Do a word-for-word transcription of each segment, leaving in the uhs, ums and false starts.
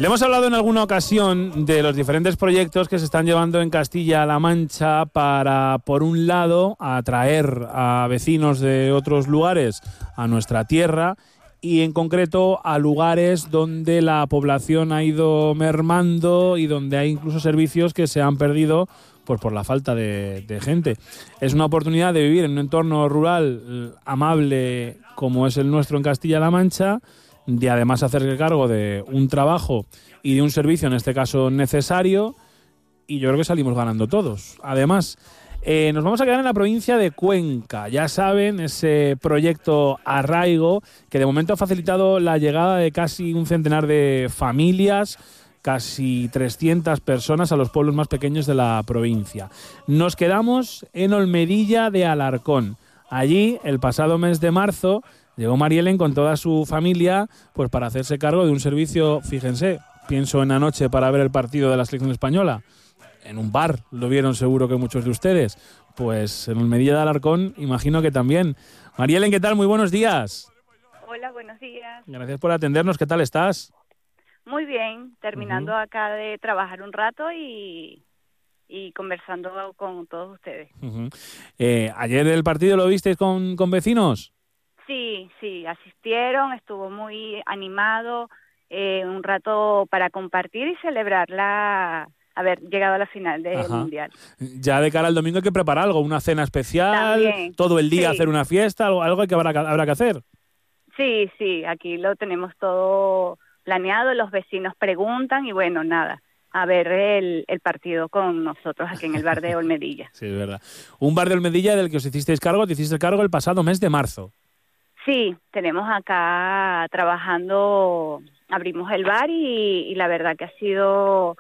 Le hemos hablado en alguna ocasión de los diferentes proyectos que se están llevando en Castilla-La Mancha para, por un lado, atraer a vecinos de otros lugares a nuestra tierra y, en concreto, a lugares donde la población ha ido mermando y donde hay incluso servicios que se han perdido pues por la falta de, de gente. Es una oportunidad de vivir en un entorno rural amable como es el nuestro en Castilla-La Mancha, de además hacerse cargo de un trabajo y de un servicio, en este caso necesario, y yo creo que salimos ganando todos. Además, eh, nos vamos a quedar en la provincia de Cuenca. Ya saben, ese proyecto Arraigo, que de momento ha facilitado la llegada de casi un centenar de familias, casi trescientas personas a los pueblos más pequeños de la provincia. Nos quedamos en Olmedilla de Alarcón. Allí, el pasado mes de marzo, llegó Marielen con toda su familia pues para hacerse cargo de un servicio, fíjense, pienso en anoche para ver el partido de la selección española, en un bar, lo vieron seguro que muchos de ustedes, pues en Olmedilla de Alarcón imagino que también. Marielen, ¿qué tal? Muy buenos días. Hola, buenos días. Gracias por atendernos, ¿qué tal estás? Muy bien, terminando uh-huh. acá de trabajar un rato y, y conversando con todos ustedes. Uh-huh. Eh, ¿Ayer el partido lo visteis con, con vecinos? Sí, sí, asistieron, estuvo muy animado, eh, un rato para compartir y celebrar la haber llegado a la final del Ajá. Mundial. Ya de cara al domingo hay que preparar algo, una cena especial, también, todo el día sí. hacer una fiesta, algo, algo que habrá, habrá que hacer. Sí, sí, aquí lo tenemos todo planeado, los vecinos preguntan y bueno, nada, a ver el, el partido con nosotros aquí en el bar de Olmedilla. Sí, es verdad. Un bar de Olmedilla del que os hicisteis cargo, te hiciste cargo el pasado mes de marzo. Sí, tenemos acá trabajando, abrimos el bar y, y la verdad que ha sido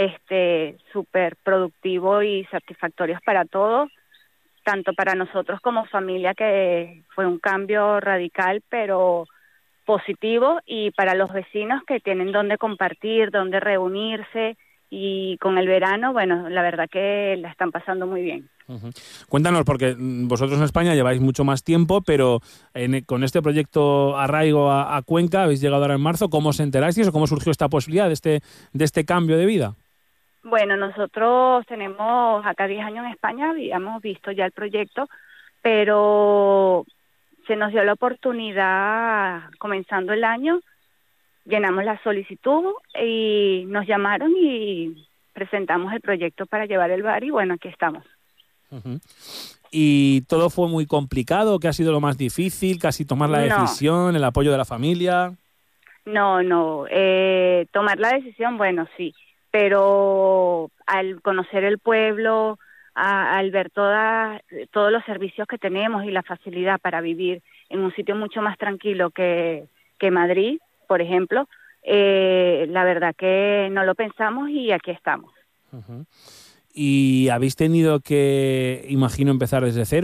este súper productivo y satisfactorio para todos, tanto para nosotros como familia, que fue un cambio radical pero positivo, y para los vecinos que tienen donde compartir, donde reunirse, y con el verano, bueno, la verdad que la están pasando muy bien. Uh-huh. Cuéntanos, porque vosotros en España lleváis mucho más tiempo, pero en, con este proyecto Arraigo a, a Cuenca habéis llegado ahora en marzo. ¿Cómo os enterasteis o cómo surgió esta posibilidad de este, de este cambio de vida? Bueno, nosotros tenemos acá diez años en España, habíamos visto ya el proyecto, pero se nos dio la oportunidad comenzando el año, llenamos la solicitud y nos llamaron y presentamos el proyecto para llevar el bar y bueno, aquí estamos. Uh-huh. ¿Y todo fue muy complicado? ¿Qué ha sido lo más difícil? ¿Casi tomar la no. decisión, el apoyo de la familia? No, no. Eh, tomar la decisión, bueno, sí, pero al conocer el pueblo, a, al ver toda, todos los servicios que tenemos y la facilidad para vivir en un sitio mucho más tranquilo que, que Madrid, por ejemplo, eh, la verdad que no lo pensamos y aquí estamos. Uh-huh. ¿Y habéis tenido que, imagino, empezar desde cero?